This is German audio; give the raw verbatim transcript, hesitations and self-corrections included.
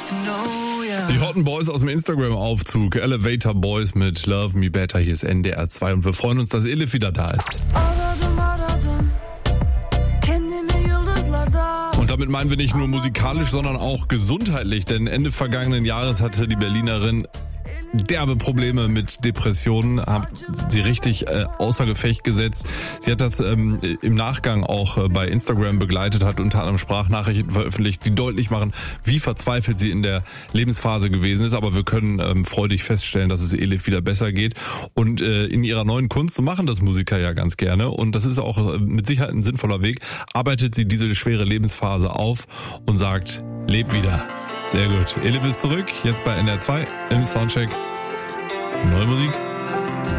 Die Hotten Boys aus dem Instagram-Aufzug, Elevator Boys mit Love Me Better, hier ist N D R zwei und wir freuen uns, dass Elif wieder da ist. Und damit meinen wir nicht nur musikalisch, sondern auch gesundheitlich, denn Ende vergangenen Jahres hatte die Berlinerin derbe Probleme mit Depressionen, hat sie richtig äh, außer Gefecht gesetzt. Sie hat das ähm, im Nachgang auch äh, bei Instagram begleitet, hat unter anderem Sprachnachrichten veröffentlicht, die deutlich machen, wie verzweifelt sie in der Lebensphase gewesen ist. Aber wir können ähm, freudig feststellen, dass es Elif wieder besser geht. Und äh, in ihrer neuen Kunst, so machen das Musiker ja ganz gerne, und das ist auch äh, mit Sicherheit ein sinnvoller Weg, arbeitet sie diese schwere Lebensphase auf und sagt, leb wieder. Sehr gut. Elif ist zurück, jetzt bei N D R zwei im Soundcheck. Neue Musik.